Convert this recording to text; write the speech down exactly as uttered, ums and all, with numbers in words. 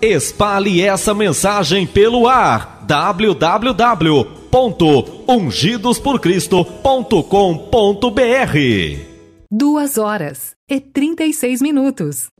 Espalhe essa mensagem pelo ar. w w w ponto ungidos por cristo ponto com ponto b r. Duas horas e trinta e seis minutos.